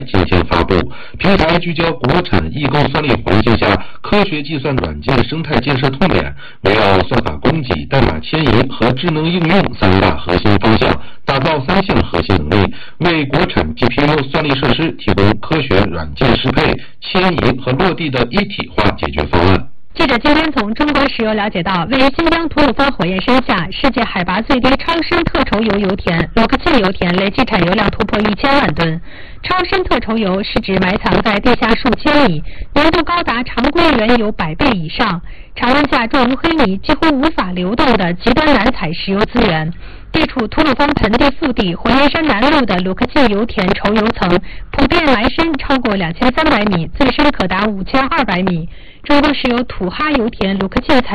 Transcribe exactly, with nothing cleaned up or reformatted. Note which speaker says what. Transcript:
Speaker 1: 进行发布。平台聚焦国产异构算力环境下科学计算软件生态建设痛点，围绕算法供给、代码迁移和智能应用三大核心方向，打造三项核心能力，为国产 G P U 算力设施提供科学软件适配、迁移和落地的一体化解决方案。
Speaker 2: 记者今天从中国石油了解到，位于新疆吐鲁番火焰山下，世界海拔最低超深特稠油油田罗克沁油田累计产油量突破一千万吨。超深特稠油是指埋藏在地下数千米，浓度高达常规原油百倍以上，常温下重如黑泥，几乎无法流动的极端难采石油资源。地处吐鲁番盆地腹地火焰山南麓的鲁克沁油田稠油层普遍来深超过两千三百米，最深可达五千二百米。中国石油土哈油田鲁克沁采